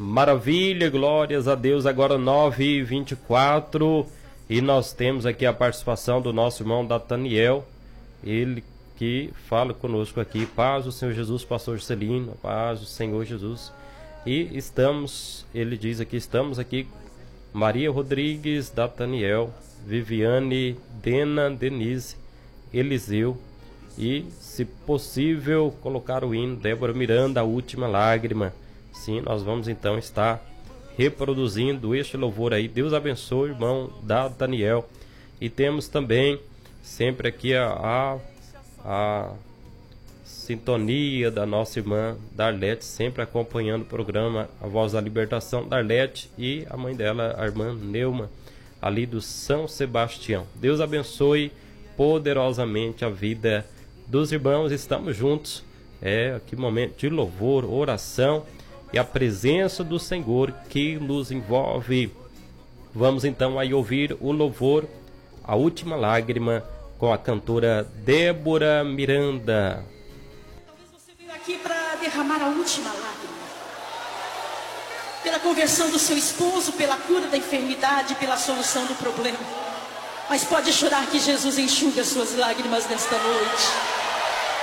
Maravilha, glórias a Deus. Agora 9h24 e nós temos aqui a participação do nosso irmão Nathaniel, ele que fala conosco aqui. Paz do Senhor Jesus, pastor Juscelino, paz do Senhor Jesus. E ele diz aqui, estamos aqui, Maria Rodrigues, Nathaniel, Viviane, Dena, Denise, Eliseu e, se possível, colocar o hino Débora Miranda, A Última Lágrima. Sim, nós vamos então estar reproduzindo este louvor aí. Deus abençoe, irmão Nathaniel. E temos também sempre aqui a sintonia da nossa irmã Darlete, sempre acompanhando o programa A Voz da Libertação. Darlete e a mãe dela, a irmã Neuma, ali do São Sebastião. Deus abençoe poderosamente a vida dos irmãos. Estamos juntos. Aqui momento de louvor, oração e a presença do Senhor que nos envolve. Vamos então aí ouvir o louvor A Última Lágrima com a cantora Débora Miranda. Talvez você veio aqui para derramar a última lágrima, pela conversão do seu esposo, pela cura da enfermidade, pela solução do problema. Mas pode chorar que Jesus enxuga suas lágrimas nesta noite.